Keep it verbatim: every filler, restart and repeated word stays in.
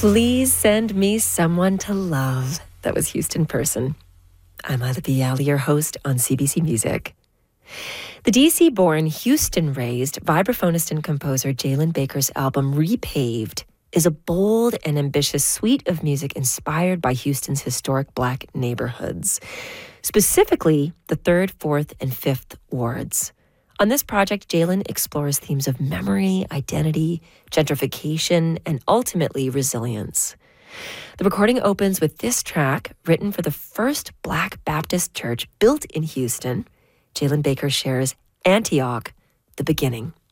Please send me someone to love. That was Houston Person. I'm Ila Bialy, your host on C B C Music. The D C-born, Houston-raised vibraphonist and composer Jalen Baker's album Repaved is a bold and ambitious suite of music inspired by Houston's historic Black neighborhoods, specifically the third, fourth, and fifth wards. On this project, Jalen explores themes of memory, identity, gentrification, and ultimately resilience. The recording opens with this track, written for the first Black Baptist church built in Houston. Jalen Baker shares Antioch, the Beginning.